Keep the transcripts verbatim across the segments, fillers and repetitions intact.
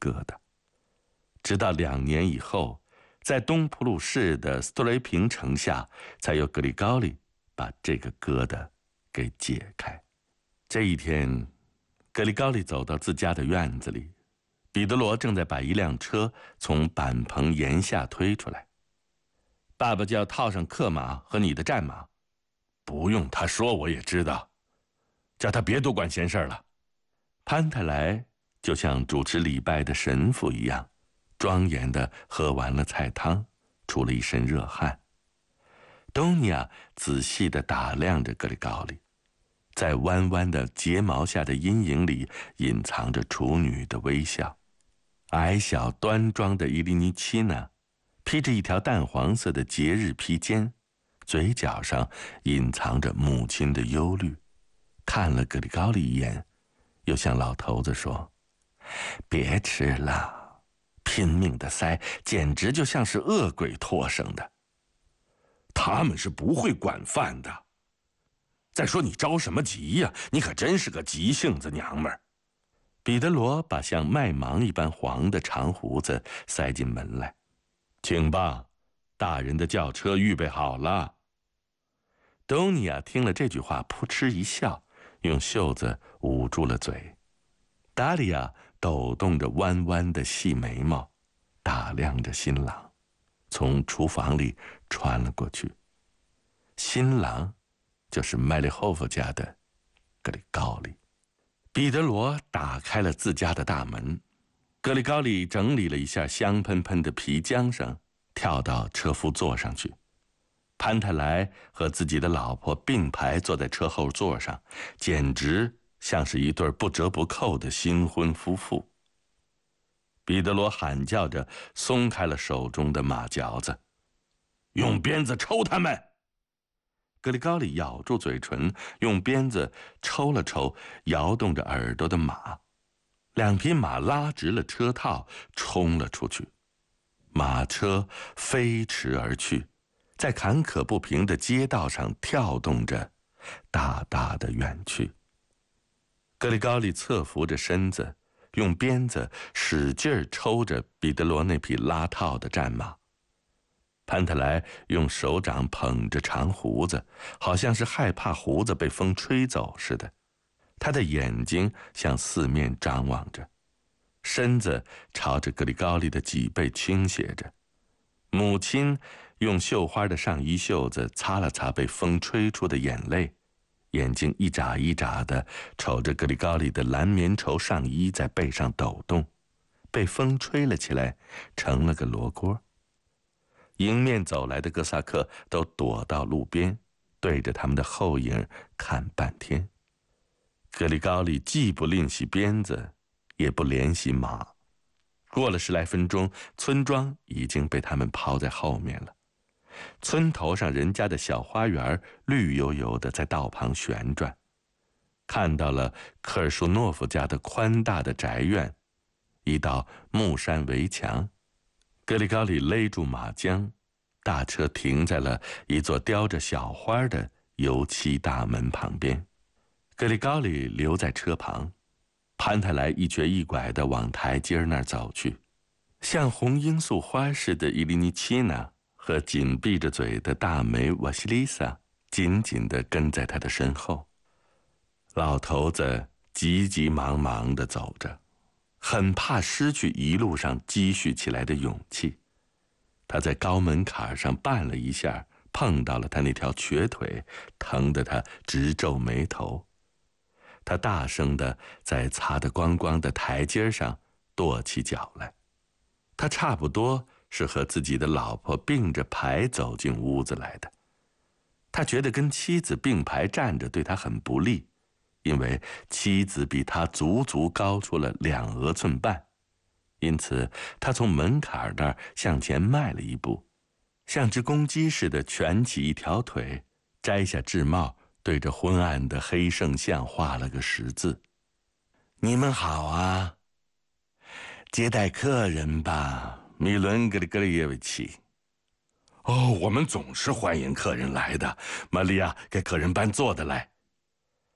疙瘩。直到两年以后，在东普鲁士的斯托雷平城下，才由格里高利把这个疙瘩给解开。这一天，格里高利走到自家的院子里，彼得罗正在把一辆车从板棚檐下推出来。爸爸就要套上克马和你的战马。 不用他说我也知道，叫他别多管闲事了。 潘特莱就像主持礼拜的神父一样，庄严地喝完了菜汤，出了一身热汗。东尼亚仔细地打量着格里高利，在弯弯的睫毛下的阴影里隐藏着处女的微笑。矮小端庄的伊利尼奇娜披着一条淡黄色的节日披肩，嘴角上隐藏着母亲的忧虑，看了格里高利一眼，又向老头子说：“别吃了，拼命的塞，简直就像是恶鬼托生的。 他们是不会管饭的。再说你着什么急呀？你可真是个急性子娘们儿。” 彼得罗把像麦芒一般黄的长胡子塞进门来。 “请吧，大人的轿车预备好了。” 东尼亚听了这句话，扑哧一笑，用袖子捂住了嘴。达利亚抖动着弯弯的细眉毛，打量着新郎，从厨房里传了过去。新郎就是麦利霍夫家的格里高利。彼得罗打开了自家的大门，格里高利整理了一下香喷喷的皮缰绳，跳到车夫座上去。潘特莱和自己的老婆并排坐在车后座上，简直像是一对不折不扣的新婚夫妇。彼得罗喊叫着松开了手中的马嚼子：“ 用鞭子抽他们！” 格里高利咬住嘴唇，用鞭子抽了抽摇动着耳朵的马。两匹马拉直了车套，冲了出去。马车飞驰而去，在坎坷不平的街道上跳动着，大大的远去。格里高利侧扶着身子，用鞭子使劲抽着彼得罗那匹拉套的战马。潘特莱用手掌捧着长胡子，好像是害怕胡子被风吹走似的。他的眼睛向四面张望着，身子朝着格里高利的脊背倾斜着。母亲用绣花的上衣袖子擦了擦被风吹出的眼泪，眼睛一眨一眨地瞅着格里高利的蓝棉绸上衣在背上抖动，被风吹了起来，成了个罗锅。迎面走来的哥萨克都躲到路边，对着他们的后影看半天。格里高利既不吝惜鞭子，也不怜惜马。过了十来分钟，村庄已经被他们抛在后面了。村头上人家的小花园绿油油的在道旁旋转，看到了科尔舒诺夫家的宽大的宅院，一道木山围墙。格里高利勒住马缰，大车停在了一座雕着小花的油漆大门旁边。格里高利留在车旁，潘特莱一瘸一拐地往台阶那儿走去。像红罂粟花似的伊利尼奇娜和紧闭着嘴的大梅瓦西丽莎紧紧地跟在他的身后。老头子急急忙忙地走着，很怕失去一路上积蓄起来的勇气。他在高门槛上绊了一下，碰到了他那条瘸腿，疼得他直皱眉头。他大声地在擦得光光的台阶上跺起脚来。他差不多是和自己的老婆并着排走进屋子来的。他觉得跟妻子并排站着对他很不利，因为妻子比他足足高出了两额寸半，因此他从门槛那儿向前迈了一步，像只公鸡似的蜷起一条腿，摘下制帽，对着昏暗的黑圣像画了个十字。你们好啊，接待客人吧，米伦格里格里耶维奇。 哦，我们总是欢迎客人来的。玛利亚，给客人搬坐的来。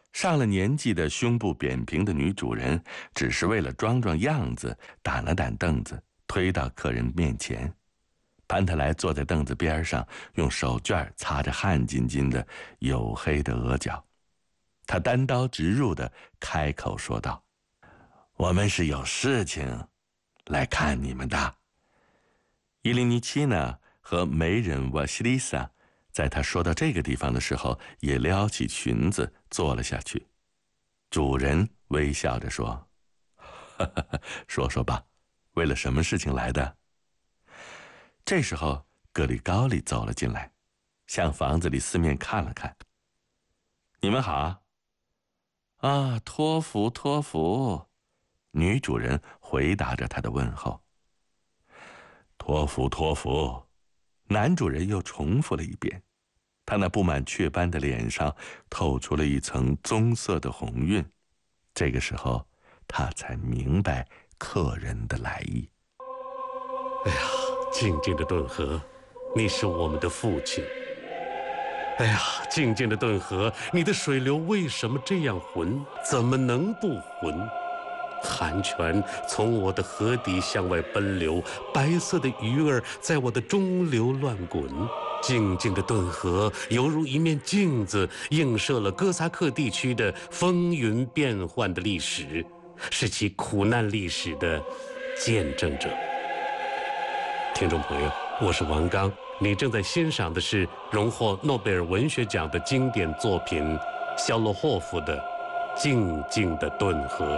上了年纪的胸部扁平的女主人只是为了装装样子，掸了掸凳子，推到客人面前。潘特莱坐在凳子边上，用手绢擦着汗津津的黝黑的额角。他单刀直入地开口说道：“我们是有事情来看你们的。”伊琳尼奇娜和媒人瓦西丽莎在他说到这个地方的时候，也撩起裙子坐了下去。主人微笑着说：“哈哈哈，说说吧，为了什么事情来的？”这时候，格里高利走了进来，向房子里四面看了看。“你们好。”“啊，托福，托福。”女主人回答着他的问候。“托福，托福。”男主人又重复了一遍，他那布满雀斑的脸上透出了一层棕色的红晕。这个时候，他才明白客人的来意。 “哎呀，静静的顿河，你是我们的父亲。哎呀，静静的顿河，你的水流为什么这样浑？怎么能不浑？寒泉从我的河底向外奔流，白色的鱼儿在我的中流乱滚。静静的顿河犹如一面镜子，映射了哥萨克地区的风云变幻的历史，是其苦难历史的见证者。”听众朋友，我是王刚，你正在欣赏的是荣获诺贝尔文学奖的经典作品肖洛霍夫的《静静的顿河》。